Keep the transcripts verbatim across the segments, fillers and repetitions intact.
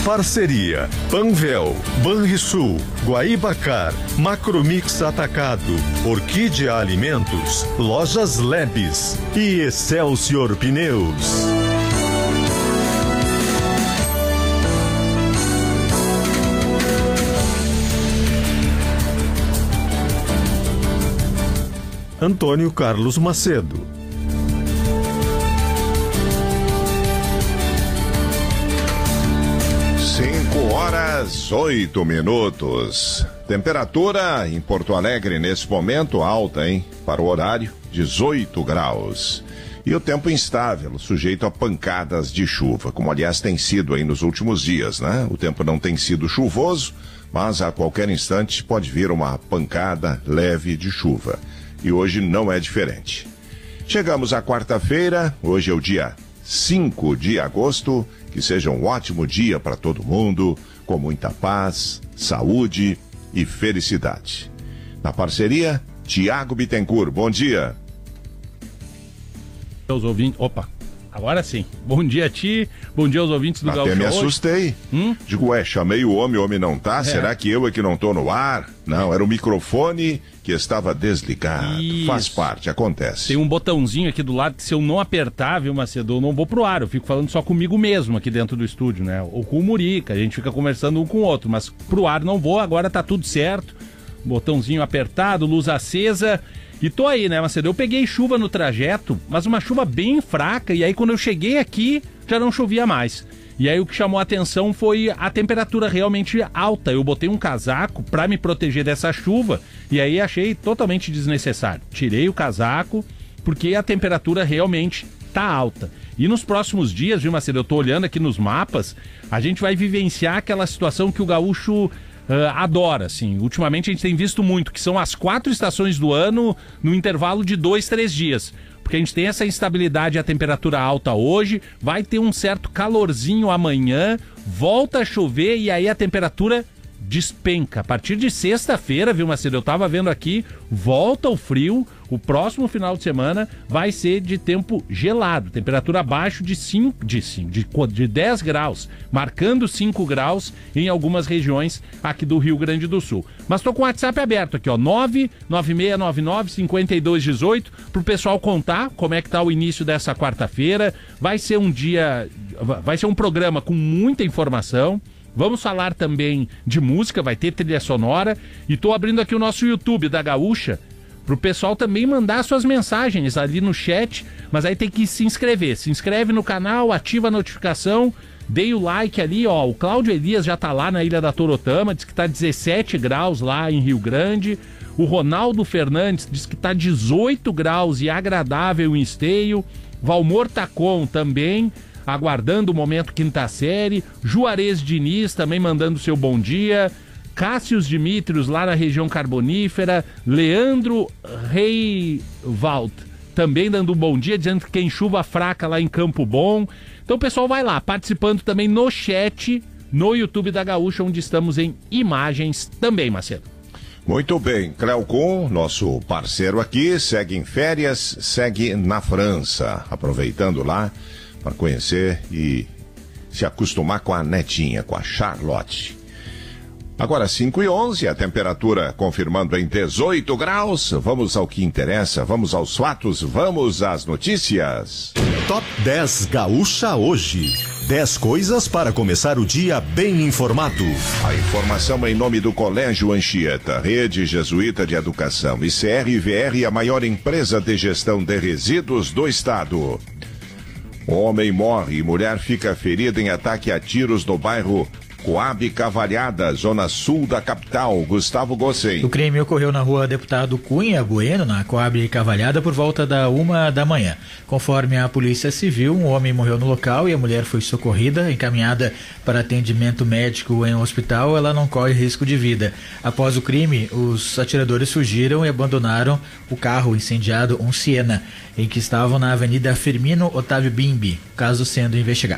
Parceria Panvel, Banrisul, Guaibacar, Macromix Atacado, Orquídea Alimentos, Lojas Lebes e Excelsior Pneus. Antônio Carlos Macedo. Cinco horas, oito minutos. Temperatura em Porto Alegre nesse momento alta, hein? Para o horário, dezoito graus. E o tempo instável, sujeito a pancadas de chuva, como aliás tem sido aí nos últimos dias, né? O tempo não tem sido chuvoso, mas a qualquer instante pode vir uma pancada leve de chuva. E hoje não é diferente. Chegamos à quarta-feira, hoje é o dia cinco de agosto, que seja um ótimo dia para todo mundo, com muita paz, saúde e felicidade. Na parceria, Tiago Bittencourt, bom dia. Os ouvintes, opa, agora sim. Bom dia a ti, bom dia aos ouvintes do Gaúcho. Até me assustei. Hum? Digo, ué, chamei o homem, o homem não tá? É. Será que eu é que não tô no ar? Não, era o microfone que estava desligado. Isso. Faz parte, acontece. Tem um botãozinho aqui do lado que se eu não apertar, viu, Macedo, eu não vou pro ar. Eu fico falando só comigo mesmo aqui dentro do estúdio, né? Ou com o Murica, a gente fica conversando um com o outro, mas pro ar não vou, agora tá tudo certo. Botãozinho apertado, luz acesa. E tô aí, né, Macedo? Eu peguei chuva no trajeto, mas uma chuva bem fraca, e aí quando eu cheguei aqui, já não chovia mais. E aí o que chamou a atenção foi a temperatura realmente alta. Eu botei um casaco pra me proteger dessa chuva, e aí achei totalmente desnecessário. Tirei o casaco, porque a temperatura realmente tá alta. E nos próximos dias, viu, Macedo, eu tô olhando aqui nos mapas, a gente vai vivenciar aquela situação que o gaúcho... Uh, adora, assim. Ultimamente a gente tem visto muito, que são as quatro estações do ano no intervalo de dois, três dias. Porque a gente tem essa instabilidade e a temperatura alta hoje, vai ter um certo calorzinho amanhã, volta a chover e aí a temperatura despenca. A partir de sexta-feira, viu, Macedo? Eu tava vendo aqui, volta o frio, o próximo final de semana vai ser de tempo gelado, temperatura abaixo de cinco, de, cinco, de, de dez graus, marcando cinco graus em algumas regiões aqui do Rio Grande do Sul. Mas tô com o WhatsApp aberto aqui, ó, nove nove seis nove nove, cinco dois um oito, pro pessoal contar como é que tá o início dessa quarta-feira. Vai ser um dia, vai ser um programa com muita informação. Vamos falar também de música, vai ter trilha sonora. E tô abrindo aqui o nosso YouTube da Gaúcha, pro pessoal também mandar suas mensagens ali no chat. Mas aí tem que se inscrever. Se inscreve no canal, ativa a notificação, dei o like ali, ó. O Cláudio Elias já tá lá na Ilha da Torotama, diz que tá dezessete graus lá em Rio Grande. O Ronaldo Fernandes diz que tá dezoito graus e agradável em Esteio. Valmor Tacon também, aguardando o momento quinta série. Juarez Diniz também mandando seu bom dia. Cássius Dimitrios lá na região carbonífera. Leandro Reivald também dando um bom dia, dizendo que tem chuva fraca lá em Campo Bom. Então o pessoal vai lá, participando também no chat, no YouTube da Gaúcha, onde estamos em imagens também, Macedo. Muito bem, Cleocon, nosso parceiro aqui, segue em férias, segue na França, aproveitando lá para conhecer e se acostumar com a netinha, com a Charlotte. Agora cinco e onze, a temperatura confirmando em dezoito graus. Vamos ao que interessa, vamos aos fatos, vamos às notícias. Top dez Gaúcha hoje. dez coisas para começar o dia bem informado. A informação em nome do Colégio Anchieta, Rede Jesuíta de Educação, e C R V R, a maior empresa de gestão de resíduos do estado. Homem morre e mulher fica ferida em ataque a tiros no bairro Coab Cavalhada, zona sul da capital. Gustavo Gossen. O crime ocorreu na rua Deputado Cunha Bueno, na Coab Cavalhada, por volta da uma da manhã. Conforme a Polícia Civil, um homem morreu no local e a mulher foi socorrida, encaminhada para atendimento médico em um hospital. Ela não corre risco de vida. Após o crime, os atiradores fugiram e abandonaram o carro incendiado, um Siena, em que estavam na Avenida Firmino Otávio Bimbi, caso sendo investigado.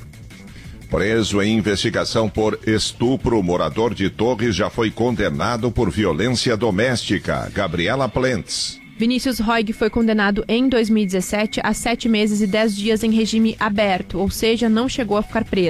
Preso em investigação por estupro, morador de Torres já foi condenado por violência doméstica. Gabriela Plentes. Vinícius Roig foi condenado em dois mil e dezessete a sete meses e dez dias em regime aberto, ou seja, não chegou a ficar preso.